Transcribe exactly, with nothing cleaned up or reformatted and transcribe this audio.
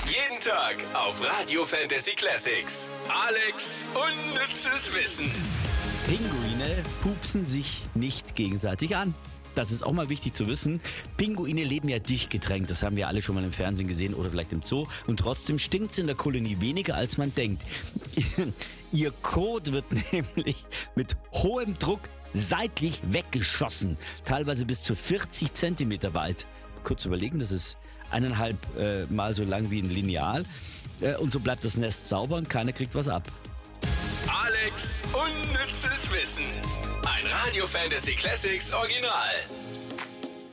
Jeden Tag auf Radio Fantasy Classics. Alex unnützes Wissen. Pinguine pupsen sich nicht gegenseitig an. Das ist auch mal wichtig zu wissen. Pinguine leben ja dicht gedrängt. Das haben wir alle schon mal im Fernsehen gesehen oder vielleicht im Zoo. Und trotzdem stinkt es in der Kolonie weniger, als man denkt. Ihr Kot wird nämlich mit hohem Druck seitlich weggeschossen. Teilweise bis zu vierzig Zentimeter weit. Kurz überlegen, das ist eineinhalb äh, Mal so lang wie ein Lineal. Äh, und so bleibt das Nest sauber und keiner kriegt was ab. Alex unnützes Wissen. Ein Radio Fantasy Classics Original.